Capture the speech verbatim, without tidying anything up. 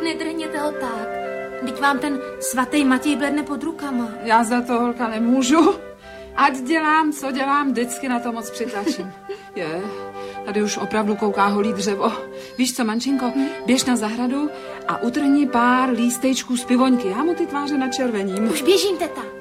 nedrhněte ho tak. Teď vám ten svatý Matěj bledne pod rukama. Já za to, holka, nemůžu. Ať dělám, co dělám, vždycky na to moc přitlačím. Je, tady už opravdu kouká holý dřevo. Víš co, mančinko, běž na zahradu a utrhni pár lístečků z pivoňky. Já mu ty tváře načervením. Už běžím, teta.